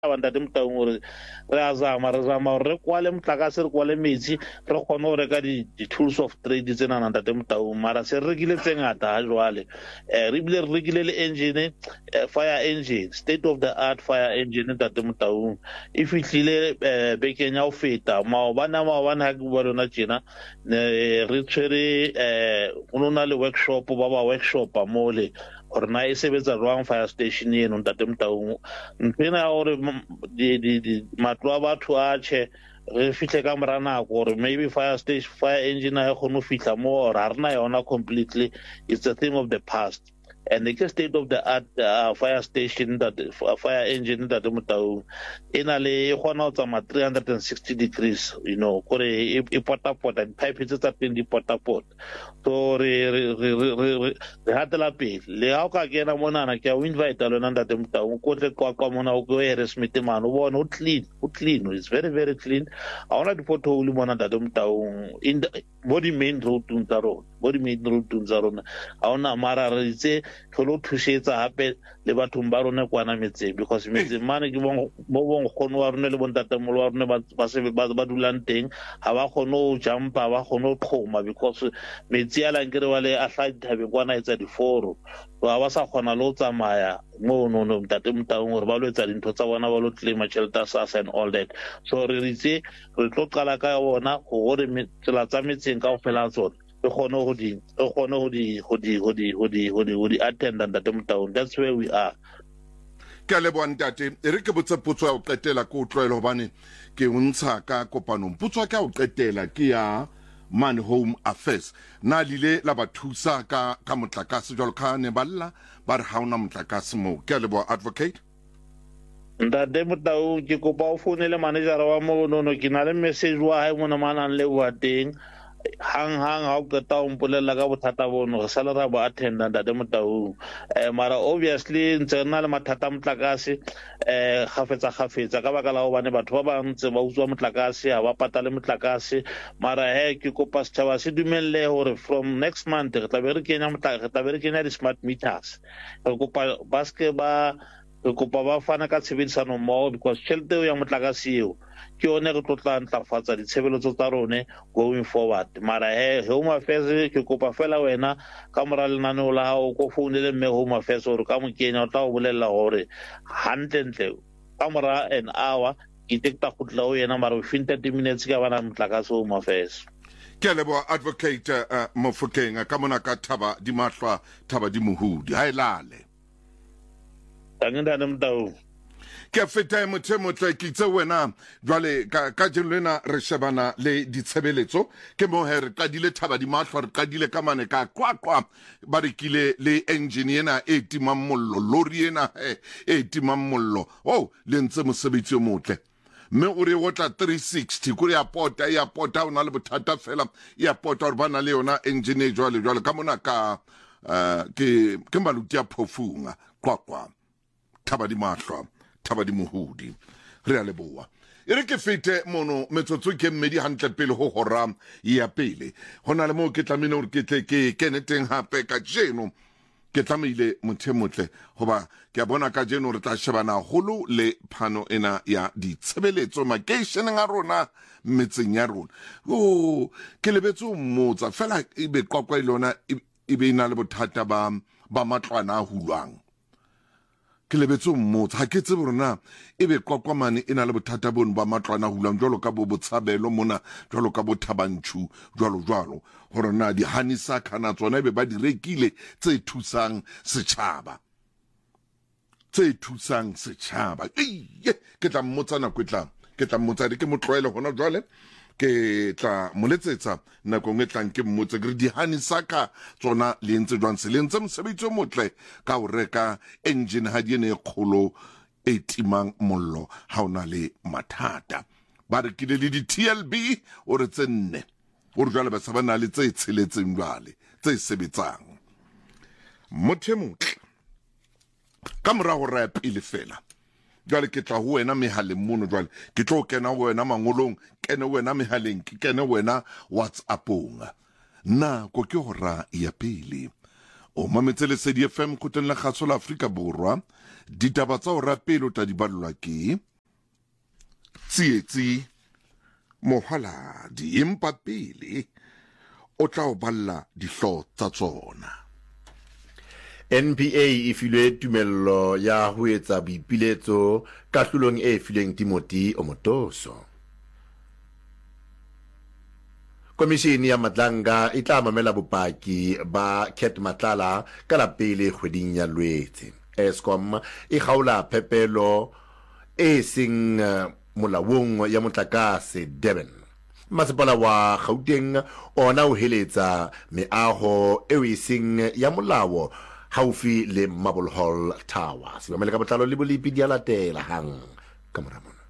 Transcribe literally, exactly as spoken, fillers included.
banda dem taung gore re a zama re zama gore re kwale motlakase re kwale metsi re kgone go reka di-tools of trade tse nana ntate motaung mara se re rekile tse ngata ga jwale um re ebile re rekile le engine fire engine state of the art fire engine ntate motaung e fitlhile um bekeng ya go feta maobane a maobane ga ke bua lona tjena re tshwere um go no na le workshop ba ba workshopa mole gore na e sebetsa jwang fire station eno ntate motaung nthwena ya gore matlo a batho a tšhe re fitlhe ka mora nako gore maybe fire station fire engine a e kgone go fitlha mo gore ga rena yona completely. It's a thing of the past and the state of the art uh, fire station that uh, fire engine that motaung e na le e kgona go tsamaya three hundred sixty degrees you know gore e potapota di-pipe tse tsa teng di potapota so re re re re re hatela pele le ha o ka kena monana ke a o invite lona ntate motaung ko tle kwakwa mona o go Harrismith man o bona o clean o clean it's very very clean a ona di-pothole mona ntate motaung in the body main road tsa rona body main road tsa rona a ona mara re itse tlholo thusetsa hape le bathong ba rona kwana metseng because metseng mane ke mo bong kgono wa rona le bontatemolo wa rona ba dulang teng ga ba kgone go jumpa ba kgone go tlhoma because metsi a lang kere wa le a tla dithabeng kwana etsa diforo ba ba sa kgona le go tsamaya mo no no ntate motaung gore ba lo etsa dintho tsa bona ba lo claima tšhelete sasa and all that so re ritse re tlo qala ka bona go gore tsela tsa metseng ka go fela tsona e kgone go di e kgone go di go di go di go di go di go di attend ntate motaung that's where we are. Ke le bona ntate e re ke botse potso ya go qetela ko tlwaelo hobane ke untsha ka kopanong potso ka go qetela ke ya man home affairs na lile la bathusa ka ka motlakase jalo ka ne balla ba re ha ona motlakase mo ke le bo advocate ntate motaung ke kopa o founele manager wa mo no no ke na le message wa hae mona manang le wa teng hang hang ha o qeta o mpolelela ka bothata bono re sala ra bo attenda ntate motaung um mara obviously ntse re na le mathata a motlakase um gafetsa gafetsa ka baka la gobane batho ba bantse ba utswa motlakase ga ba patale motlakase mara he ke kopa setšhaba se dumelele gore from next month re tlabe re kenya re tlabe re kenya di-smart meters re kopa ba seke ba re kopa ba fana ka tshebedisano mmogo because tšhelete eo ya motlakase eo ke yone re tlo tla ntlafatsa ditshebeletso tsa rone going forward mara he home affairs ke kopa fela wena ka mora lenaneo la gago ko founele mme home affairs gore ka mo kenya o tla go bolelela gore gantlentle ka mora an hour ke tekta go tla go yena mara within thirty minutes ka bana motlakase home affairs. ke le bo advocate uh, Mofokeng ka mona ka thaba di mahlwa thaba di mohudi ha ilale tangenda ne mtaung ke feta motho motle ke tse wena jwale ka ka jenlena re shebana le ditshebeletso ke mo he re qadile thaba di mahlwa re qadile ka mane ka kwakwa ba re kile le engine ena e timang mollo lori ena e timang mollo oh le ntse mosebetsi o motle mme o re wotla three sixty kuri ya pota ya pota ona le bothata fela ya pota re bana le yona engine jwale jwale ka mona ka uh, ke ke mbaluti ya phofunga kwakwa thaba di mahlwa thaba di mohudi re a leboa e re ke fete mono metsotso ke mmedi hantle pele ho hora ya pele hona le mo ke tlamene hore ke tle ke keneteng hape ka jeno ke tlamile mothe motle hoba ke a bona ka jeno re tla shebana holo le phano ena ya ditshebeletso makeisheneng a rona metseng ya rona o ke lebetse o mmotsa fela e be qwaqwa ile ona e be ina le bothata ba ba matlwana a hulwang ke lebetse mmotsa ha ke tsebe rona e be kwakwamane ena le bothata bono ba matlwana hulang jwalo ka bo botshabelo mona jwalo ka bo thabantshu jwalo jwalo gore na di hanisa kana tsona e be ba di rekile tse thusang setšhaba tse thusang setšhaba iye ke tla mmotsa nako e tlang ke tla mmotsa ke motloele gona jwale ke tla moletsetsa nako nngwe tlang ke mmotse ke re di hanisa ka tsona le ntse jwang se le ntse mosebetsi o motle ka o reka engine ha di ene e kgolo e timang mollo ha ona le mathata ba re kile le di T L B o re tse nne o re jwale ba sa bana le tse tsheletseng jwale tse sebetsang motho motle ka mora go ra pele fela jwale ke tla ho wena mehaleng mono jwale ke tlo kena ho wena mangolong kene wena mehaleng ke kene wena WhatsAppong na ko ke hora ya pele o mametse le C D F M koteng la kgatso la Afrika Borwa ditaba tsa o ra pele o tla di balwa ke tsietsi mohaladi empa pele o tla o balla dihlo tsa tsona. N P A e filwe tumello ya ho etsa boipiletso kahlolong e filweng Timothy Omotoso. Komishini ya Matlanga e tla mamela bopaki ba Ket Matlala ka la pele kgweding ya Lwetse. Eskom e kgaola phepelo e seng molaong ya motlakase Durban. Masepala wa Gauteng ona o heletsa meaho e e seng ya molao haufi le Marble Hall Tower. Sibamele ka botlalo le bolipi di a latela hang ka morao.